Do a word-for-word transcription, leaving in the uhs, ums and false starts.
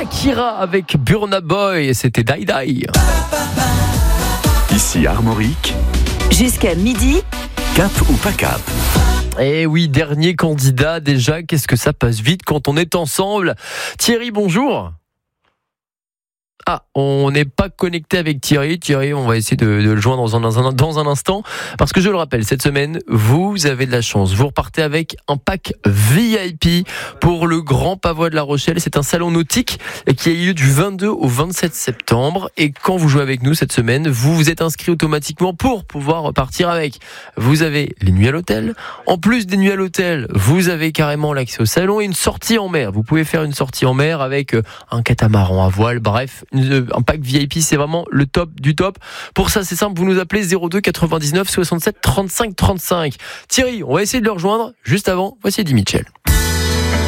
Shakira avec Burna Boy, c'était Die Die. Ici Armorique. Jusqu'à midi. Cap ou pas cap? Eh oui, dernier candidat déjà, qu'est-ce que ça passe vite quand on est ensemble. Thierry, bonjour. Ah, on n'est pas connecté avec Thierry. Thierry, on va essayer de, de le joindre dans un, dans un instant. Parce que je le rappelle, cette semaine, vous avez de la chance. Vous repartez avec un pack V I P pour le Grand Pavois de La Rochelle. C'est un salon nautique qui a eu lieu du vingt-deux au vingt-sept septembre. Et quand vous jouez avec nous cette semaine, vous vous êtes inscrit automatiquement pour pouvoir repartir avec. Vous avez les nuits à l'hôtel. En plus des nuits à l'hôtel, vous avez carrément l'accès au salon et une sortie en mer. Vous pouvez faire une sortie en mer avec un catamaran à voile. Bref, un pack V I P, c'est vraiment le top du top. Pour ça, c'est simple, vous nous appelez zéro deux quatre-vingt-dix-neuf soixante-sept trente-cinq trente-cinq. Thierry, on va essayer de le rejoindre. Juste avant, voici Eddie Mitchell.